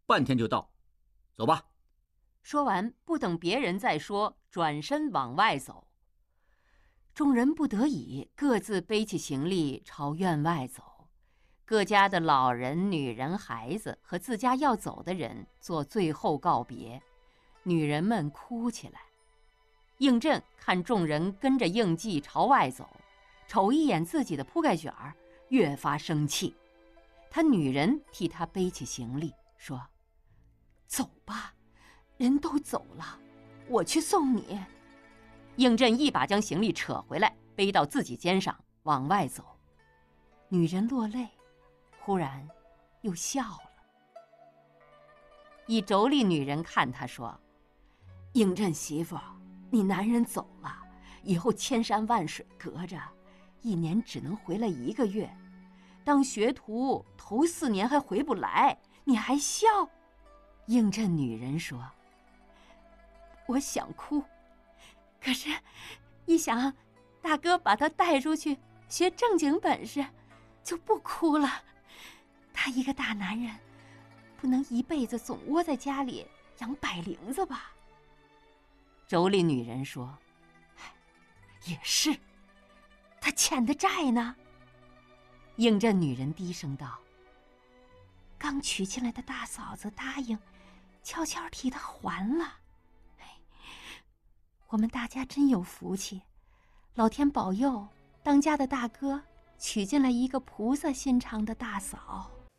半天就到，走吧。” 说完，不等别人再说，转身往外走。众人不得已，各自背起行李朝院外走。各家的老人、女人、孩子和自家要走的人做最后告别，女人们哭起来。应震看众人跟着应季朝外走，瞅一眼自己的铺盖卷儿，越发生气。他女人替他背起行李，说：“走吧，人都走了，我去送你。”应震一把将行李扯回来，背到自己肩上，往外走。女人落泪，忽然又笑了。一妯娌女人看他说：“应震媳妇，你男人走了，以后千山万水隔着，一年只能回来1个月。当学徒头4年还回不来，你还笑？”应震女人说：“我想哭，可是一想大哥把他带出去学正经本事，就不哭了。他一个大男人，不能一辈子总窝在家里养百灵子吧？”妯娌女人说：“也是，他欠的债呢。”应震女人低声道：“刚娶进来的大嫂子答应悄悄替他还了。我们大家真有福气，老天保佑，当家的大哥娶进来一个菩萨心肠的大嫂。”